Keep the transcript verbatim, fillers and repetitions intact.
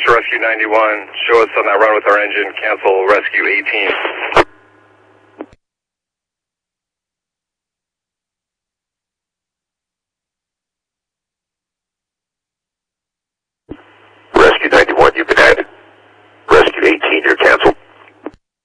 to Rescue ninety-one. Show us on that run with our engine. Cancel Rescue eighteen.